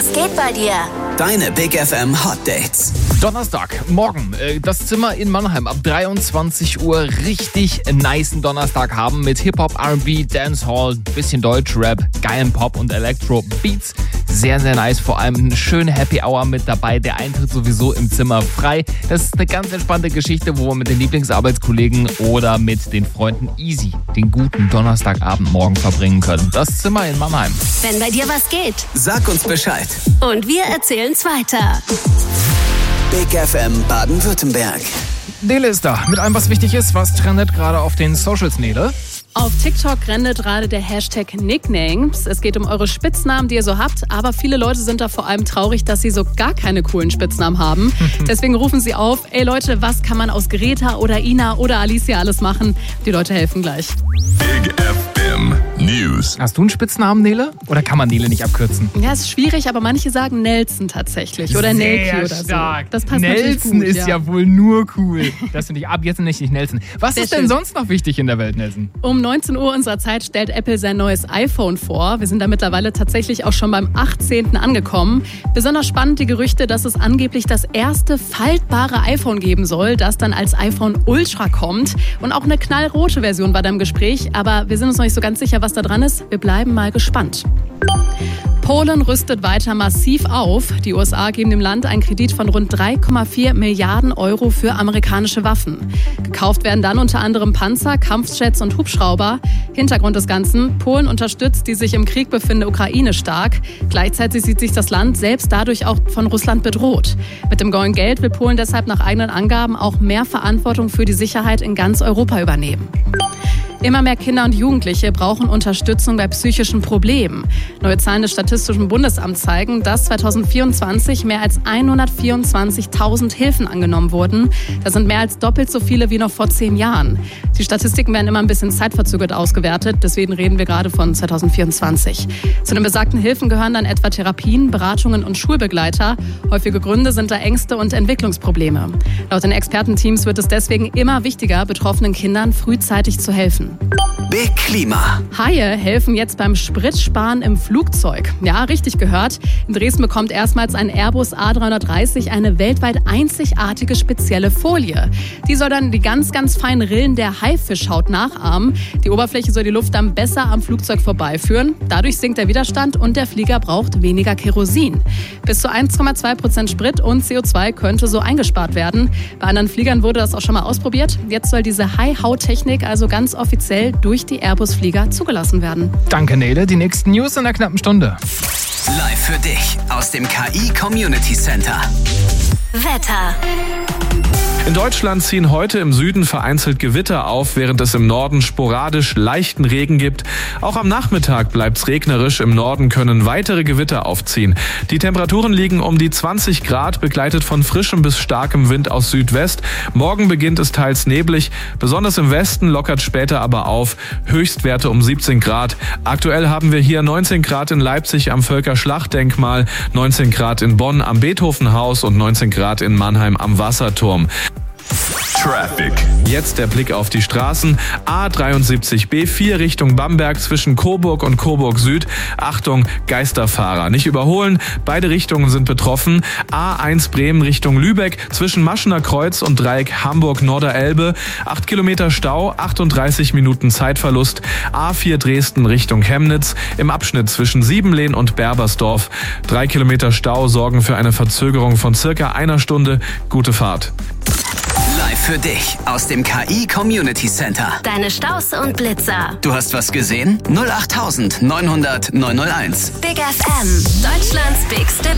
Was geht bei dir? Deine Big FM Hot Dates. Donnerstag, morgen. Das Zimmer in Mannheim ab 23 Uhr. Richtig nicen Donnerstag haben mit Hip-Hop, R&B, Dancehall, bisschen Deutsch-Rap, geilen Pop und Elektro-Beats. Sehr, sehr nice. Vor allem eine schöne Happy Hour mit dabei. Der Eintritt sowieso im Zimmer frei. Das ist eine ganz entspannte Geschichte, wo wir mit den Lieblingsarbeitskollegen oder mit den Freunden easy den guten Donnerstagabend morgen verbringen können. Das Zimmer in Mannheim. Wenn bei dir was geht. Sag uns Bescheid. Und wir erzählen's weiter. Big FM Baden-Württemberg. Nele ist da mit allem, was wichtig ist. Was trendet gerade auf den Socials, Nele? Auf TikTok rennt gerade der Hashtag Nicknames. Es geht um eure Spitznamen, die ihr so habt. Aber viele Leute sind da vor allem traurig, dass sie so gar keine coolen Spitznamen haben. Deswegen rufen sie auf, ey Leute, was kann man aus Greta oder Ina oder Alicia alles machen? Die Leute helfen gleich. Big FM News. Hast du einen Spitznamen, Nele? Oder kann man Nele nicht abkürzen? Ja, ist schwierig, aber manche sagen Nelson tatsächlich. Oder Nelki oder stark. so. Das passt Nelson natürlich gut, ist ja wohl nur cool. Das finde ich ab jetzt nicht Nelson. Was Sehr ist denn schön. sonst noch wichtig in der Welt, Nelson? Um 19 Uhr unserer Zeit stellt Apple sein neues iPhone vor. Wir sind da mittlerweile tatsächlich auch schon beim 18. angekommen. Besonders spannend die Gerüchte, dass es angeblich das erste faltbare iPhone geben soll, das dann als iPhone Ultra kommt. Und auch eine knallrote Version war da im Gespräch. Aber wir sind uns noch nicht so ganz sicher, was da dran ist. Wir bleiben mal gespannt. Polen rüstet weiter massiv auf. Die USA geben dem Land einen Kredit von rund 3,4 Milliarden Euro für amerikanische Waffen. Gekauft werden dann unter anderem Panzer, Kampfjets und Hubschrauber. Hintergrund des Ganzen: Polen unterstützt die sich im Krieg befindende Ukraine stark. Gleichzeitig sieht sich das Land selbst dadurch auch von Russland bedroht. Mit dem neuen Geld will Polen deshalb nach eigenen Angaben auch mehr Verantwortung für die Sicherheit in ganz Europa übernehmen. Immer mehr Kinder und Jugendliche brauchen Unterstützung bei psychischen Problemen. Neue Zahlen des Statistischen Bundesamts zeigen, dass 2024 mehr als 124.000 Hilfen angenommen wurden. Das sind mehr als doppelt so viele wie noch vor 10 Jahren. Die Statistiken werden immer ein bisschen zeitverzögert ausgewertet, deswegen reden wir gerade von 2024. Zu den besagten Hilfen gehören dann etwa Therapien, Beratungen und Schulbegleiter. Häufige Gründe sind da Ängste und Entwicklungsprobleme. Laut den Expertenteams wird es deswegen immer wichtiger, betroffenen Kindern frühzeitig zu helfen. Big Klima. Haie helfen jetzt beim Spritsparen im Flugzeug. Ja, richtig gehört. In Dresden bekommt erstmals ein Airbus A330 eine weltweit einzigartige spezielle Folie. Die soll dann die ganz, ganz feinen Rillen der Haifischhaut nachahmen. Die Oberfläche soll die Luft dann besser am Flugzeug vorbeiführen. Dadurch sinkt der Widerstand und der Flieger braucht weniger Kerosin. Bis zu 1,2% Sprit und CO2 könnte so eingespart werden. Bei anderen Fliegern wurde das auch schon mal ausprobiert. Jetzt soll diese Hai-Haut-Technik also ganz offiziell durch die Airbus-Flieger zugelassen werden. Danke, Nele. Die nächsten News in einer knappen Stunde. Live für dich aus dem KI Community Center. Wetter. In Deutschland ziehen heute im Süden vereinzelt Gewitter auf, während es im Norden sporadisch leichten Regen gibt. Auch am Nachmittag bleibt's regnerisch. Im Norden können weitere Gewitter aufziehen. Die Temperaturen liegen um die 20 Grad, begleitet von frischem bis starkem Wind aus Südwest. Morgen beginnt es teils neblig. Besonders im Westen lockert später aber auf. Höchstwerte um 17 Grad. Aktuell haben wir hier 19 Grad in Leipzig am Völkerschlachtdenkmal, 19 Grad in Bonn am Beethovenhaus und 19 Grad in Mannheim am Wasserturm. Traffic. Jetzt der Blick auf die Straßen. A73B4 Richtung Bamberg zwischen Coburg und Coburg Süd. Achtung, Geisterfahrer. Nicht überholen, beide Richtungen sind betroffen. A1 Bremen Richtung Lübeck zwischen Maschener Kreuz und Dreieck Hamburg-Norderelbe. 8 Kilometer Stau, 38 Minuten Zeitverlust. A4 Dresden Richtung Chemnitz im Abschnitt zwischen Siebenlehn und Berbersdorf. 3 Kilometer Stau sorgen für eine Verzögerung von circa einer Stunde. Gute Fahrt. Live für dich aus dem KI Community Center. Deine Staus und Blitzer. Du hast was gesehen? 08900 901. Big FM. Deutschlands bigste